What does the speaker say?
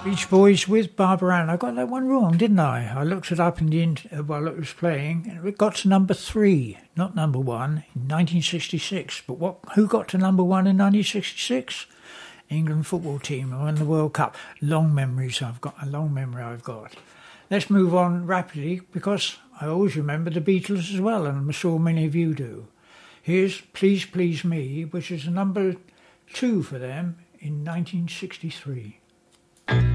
Beach Boys with Barbara Ann. I got that one wrong, didn't I? I looked it up while it was playing, and it got to number 3, not number 1, in 1966. But who got to number 1 in 1966? England football team who won the World Cup. A long memory I've got. Let's move on rapidly, because I always remember the Beatles as well, and I'm sure many of you do. Here's Please Please Me, which is number 2 for them in 1963.